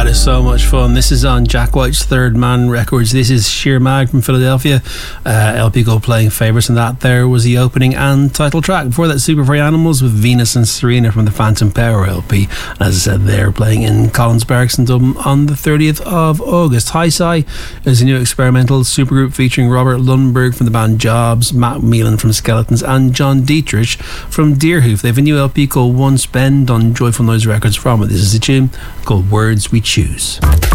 That is so much fun. This is on Jack White's Third Man Records. This is Sheer Mag from Philadelphia. LP Go playing favourites, and that there was the opening and title track. Before that, Super Free Animals with Venus and Serena from the Phantom Power LP. And as I said, they're playing in Collins Barracks in Dublin on the 30th of August. High Sci is a new experimental supergroup featuring Robert Lundberg from the band Jobs, Matt Meelan from Skeletons, and John Dietrich from Deerhoof. They have a new LP called One Spend on Joyful Noise Records from it. This is a tune called Words We Choose.